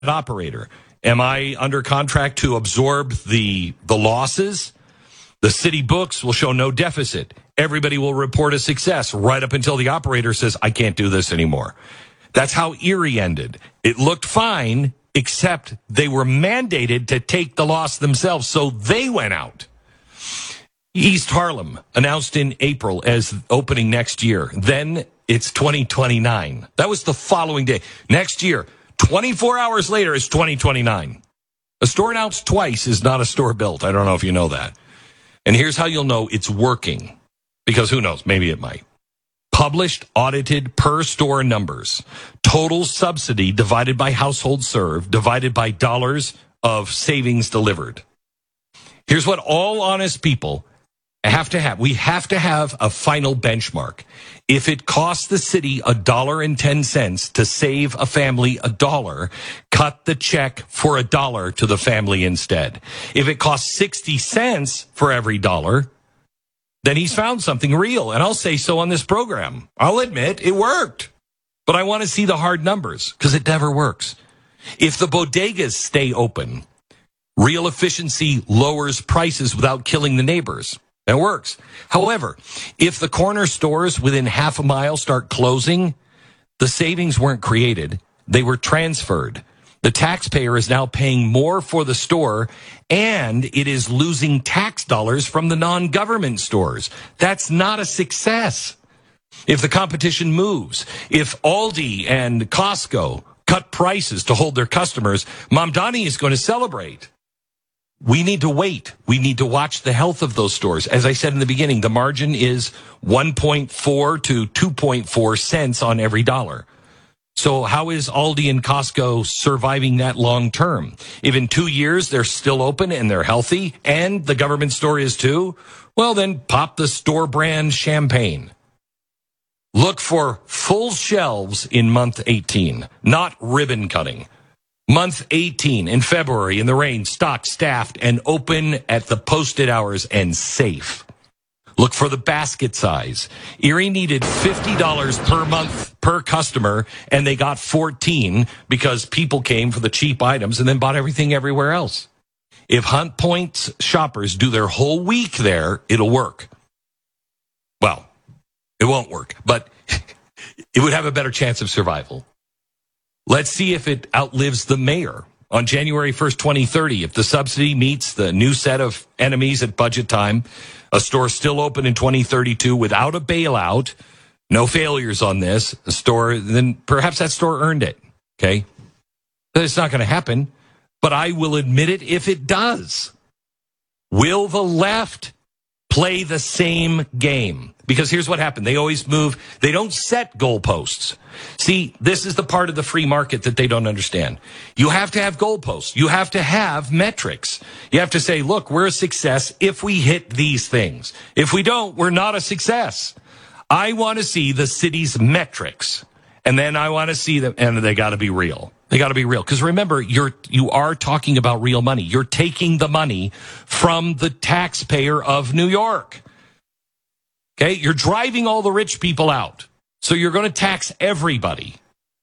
operator. Am I under contract to absorb the losses? The city books will show no deficit. Everybody will report a success right up until the operator says, I can't do this anymore. That's how Erie ended. It looked fine, except they were mandated to take the loss themselves, so they went out. East Harlem announced in April as opening next year. Then it's 2029. That was the following day. Next year, 24 hours later, it's 2029. A store announced twice is not a store built. I don't know if you know that. And here's how you'll know it's working. Because who knows? Maybe it might. Published, audited, per store numbers. Total subsidy divided by household served, divided by dollars of savings delivered. Here's what all honest people have to have. We have to have a final benchmark. If it costs the city $1.10 to save a family $1, cut the check for $1 to the family instead. If it costs 60 cents for every dollar, then he's found something real. And I'll say so on this program. I'll admit it worked. But I want to see the hard numbers because it never works. If the bodegas stay open, real efficiency lowers prices without killing the neighbors. It works. However, if the corner stores within half a mile start closing, the savings weren't created. They were transferred. The taxpayer is now paying more for the store, and it is losing tax dollars from the non-government stores. That's not a success. If the competition moves, if Aldi and Costco cut prices to hold their customers, Mamdani is going to celebrate. We need to wait. We need to watch the health of those stores. As I said in the beginning, the margin is 1.4 to 2.4 cents on every dollar. So how is Aldi and Costco surviving that long term? If in 2 years they're still open and they're healthy and the government store is too, well then pop the store brand champagne. Look for full shelves in month 18, not ribbon cutting. Month 18 in February in the rain, stocked, staffed, and open at the posted hours and safe. Look for the basket size. Erie needed $50 per month per customer, and they got 14 because people came for the cheap items and then bought everything everywhere else. If Hunt Point's shoppers do their whole week there, it'll work. Well, it won't work, but it would have a better chance of survival. Let's see if it outlives the mayor. On January 1st, 2030, if the subsidy meets the new set of enemies at budget time, a store still open in 2032 without a bailout, no failures on this, a store, then perhaps that store earned it, okay? But it's not going to happen, but I will admit it if it does. Will the left play the same game? Because here's what happened. They always move. They don't set goalposts. See, this is the part of the free market that they don't understand. You have to have goalposts. You have to have metrics. You have to say, look, we're a success if we hit these things. If we don't, we're not a success. I want to see the city's metrics. And then I want to see them, and they got to be real. They got to be real. Because remember, you are talking about real money. You're taking the money from the taxpayer of New York. Okay, you're driving all the rich people out. So you're going to tax everybody.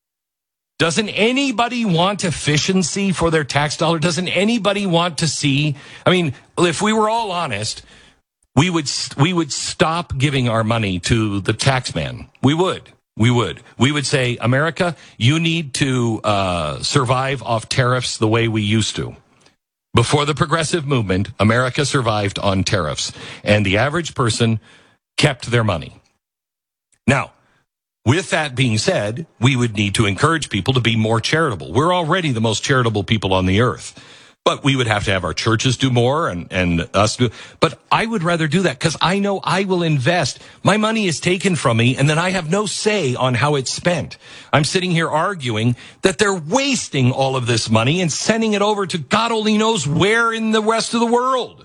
Doesn't anybody want efficiency for their tax dollar? Doesn't anybody want to see? I mean, if we were all honest, we would stop giving our money to the tax man. We would. We would say, America, you need to survive off tariffs the way we used to. Before the progressive movement, America survived on tariffs, and the average person kept their money. Now, with that being said, we would need to encourage people to be more charitable. We're already the most charitable people on the earth. But we would have to have our churches do more and us do. But I would rather do that because I know I will invest. My money is taken from me, and then I have no say on how it's spent. I'm sitting here arguing that they're wasting all of this money and sending it over to God only knows where in the rest of the world.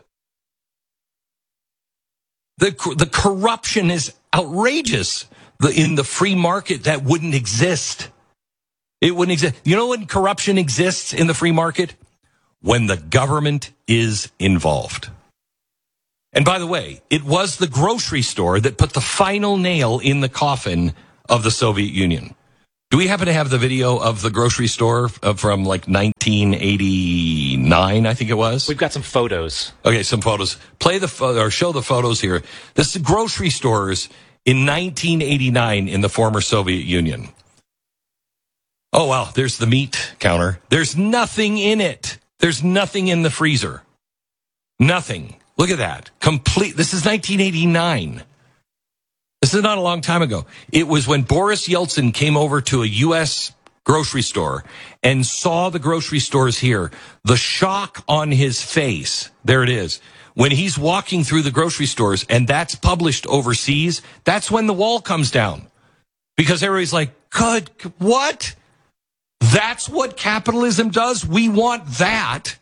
The corruption is outrageous. In the free market, that wouldn't exist. It wouldn't exist. You know when corruption exists in the free market? When the government is involved. And by the way, it was the grocery store that put the final nail in the coffin of the Soviet Union. Do we happen to have the video of the grocery store from like 1989, I think it was? We've got some photos. Okay, some photos. Play the or show the photos here. This is grocery stores in 1989 in the former Soviet Union. Oh, wow. There's the meat counter. There's nothing in it. There's nothing in the freezer. Nothing. Look at that. Complete. This is 1989. This is not a long time ago. It was when Boris Yeltsin came over to a U.S. grocery store and saw the grocery stores here. The shock on his face, there it is. When he's walking through the grocery stores and that's published overseas, that's when the wall comes down. Because everybody's like, good, what? That's what capitalism does? We want that.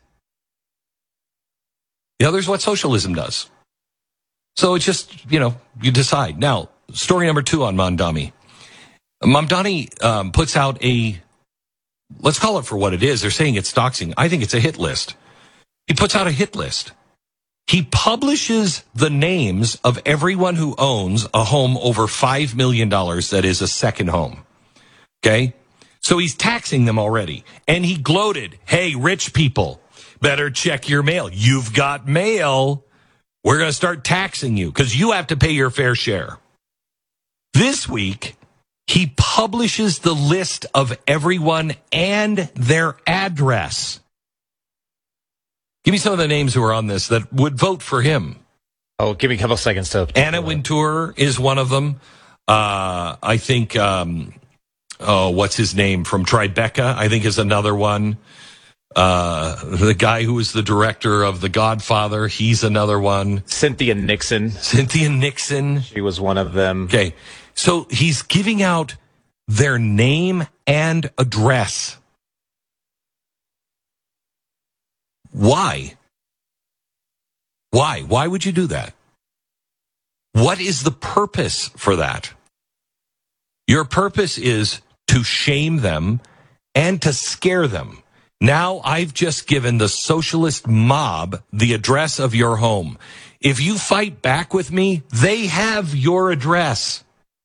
The other's what socialism does. So it's just, you decide. Now, story number 2 on Mamdani. Mamdani puts out let's call it for what it is. They're saying it's doxing. I think it's a hit list. He puts out a hit list. He publishes the names of everyone who owns a home over $5 million that is a second home. Okay? So he's taxing them already. And he gloated, hey, rich people, better check your mail. You've got mail. We're going to start taxing you because you have to pay your fair share. This week, he publishes the list of everyone and their address. Give me some of the names who are on this that would vote for him. Oh, give me a couple seconds to... Anna Wintour is one of them. I think, what's his name? From Tribeca, I think is another one. The guy who was the director of The Godfather, he's another one. Cynthia Nixon. She was one of them. Okay. So he's giving out their name and address. Why? Why would you do that? What is the purpose for that? Your purpose is to shame them and to scare them. Now I've just given the socialist mob the address of your home. If you fight back with me, they have your address.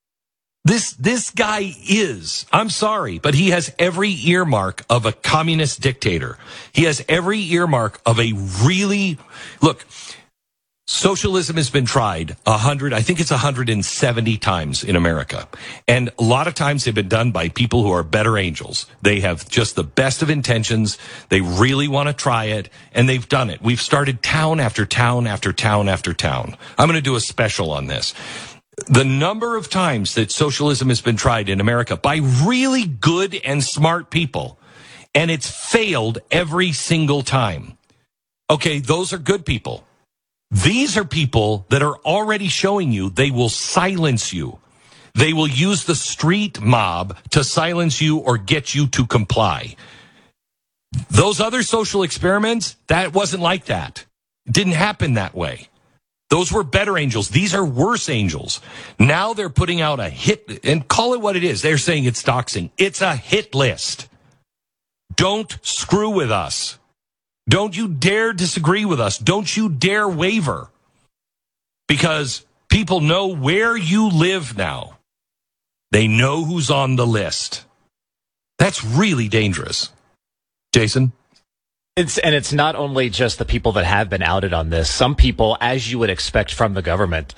This guy I'm sorry, but he has every earmark of a communist dictator. He has every earmark of look, socialism has been tried 170 times in America. And a lot of times they've been done by people who are better angels. They have just the best of intentions. They really want to try it, and they've done it. We've started town after town after town after town. I'm going to do a special on this. The number of times that socialism has been tried in America by really good and smart people, and it's failed every single time. Okay, those are good people. These are people that are already showing you they will silence you. They will use the street mob to silence you or get you to comply. Those other social experiments, that wasn't like that. It didn't happen that way. Those were better angels. These are worse angels. Now they're putting out a hit, and call it what it is. They're saying it's doxing. It's a hit list. Don't screw with us. Don't you dare disagree with us. Don't you dare waver. Because people know where you live now. They know who's on the list. That's really dangerous. Jason? It's not only just the people that have been outed on this. Some people, as you would expect from the government,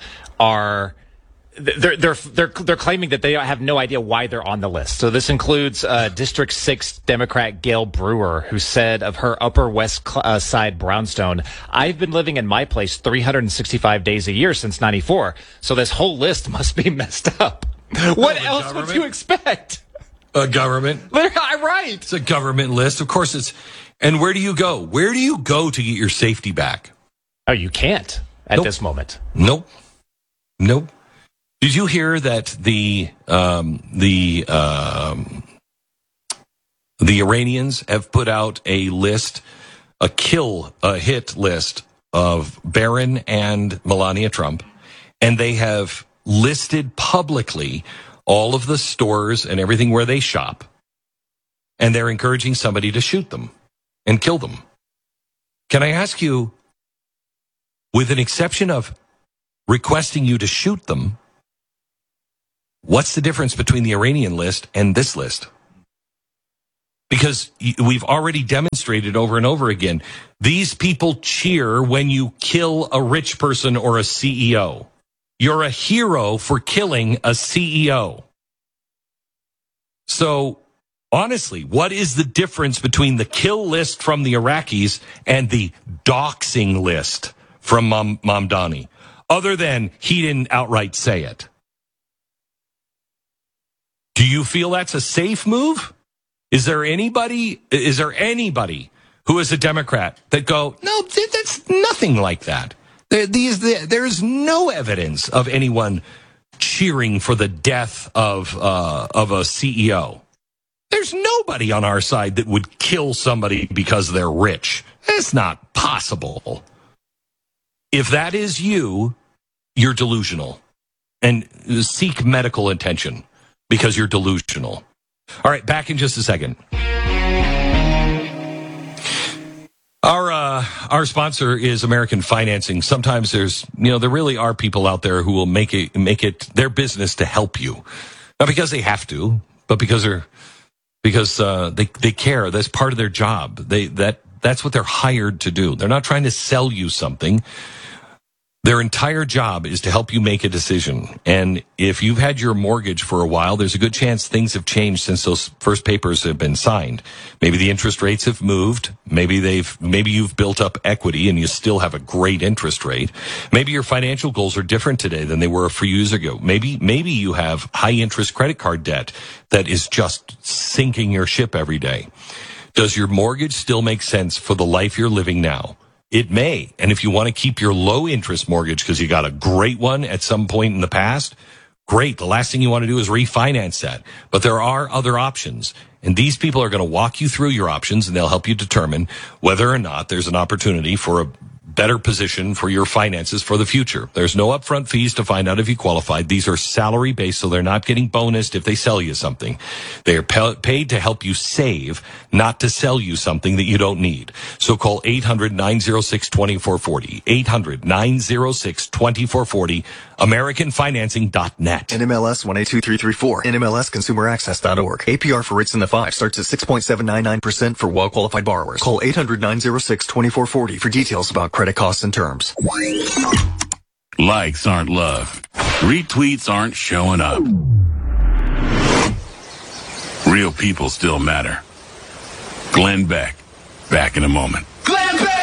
they're claiming that they have no idea why they're on the list. So this includes District 6 Democrat Gail Brewer, who said of her Upper West Side brownstone, "I've been living in my place 365 days a year since '94. So this whole list must be messed up." What else would you expect? A government. Right. It's a government list. Of course it's. And where do you go? Where do you go to get your safety back? Oh, you can't at this moment. Nope. Did you hear that the Iranians have put out a list, a hit list of Barron and Melania Trump, and they have listed publicly all of the stores and everything where they shop, and they're encouraging somebody to shoot them and kill them. Can I ask you, with an exception of requesting you to shoot them, What's the difference between the Iranian list and this list? Because we've already demonstrated over and over again, these people cheer when you kill a rich person or a CEO. You're a hero for killing a CEO. So, honestly, what is the difference between the kill list from the Iraqis and the doxing list from Mamdani? Other than he didn't outright say it. Do you feel that's a safe move? Is there anybody who is a Democrat that go, no, that's nothing like that? There's no evidence of anyone cheering for the death of a CEO. There's nobody on our side that would kill somebody because they're rich. That's not possible. If that is you, you're delusional. And seek medical attention because you're delusional. All right, back in just a second. Our sponsor is American Financing. Sometimes there really are people out there who will make it their business to help you. Not because they have to, but because they care. That's part of their job. That's what they're hired to do. They're not trying to sell you something. Their entire job is to help you make a decision. And if you've had your mortgage for a while, there's a good chance things have changed since those first papers have been signed. Maybe the interest rates have moved. Maybe you've built up equity and you still have a great interest rate. Maybe your financial goals are different today than they were a few years ago. Maybe you have high interest credit card debt that is just sinking your ship every day. Does your mortgage still make sense for the life you're living now? It may. And if you want to keep your low interest mortgage because you got a great one at some point in the past, great. The last thing you want to do is refinance that. But there are other options. And these people are going to walk you through your options and they'll help you determine whether or not there's an opportunity for a better position for your finances for the future. There's no upfront fees to find out if you qualified. These are salary based, so they're not getting bonused if they sell you something. They are paid to help you save, not to sell you something that you don't need. So call 800-906-2440. 800-906-2440. AmericanFinancing.net. NMLS 182334. NMLSConsumerAccess.org. APR for rates in the 5 starts at 6.799% for well-qualified borrowers. Call 800-906-2440 for details about credit costs and terms. Likes aren't love. Retweets aren't showing up. Real people still matter. Glenn Beck, back in a moment.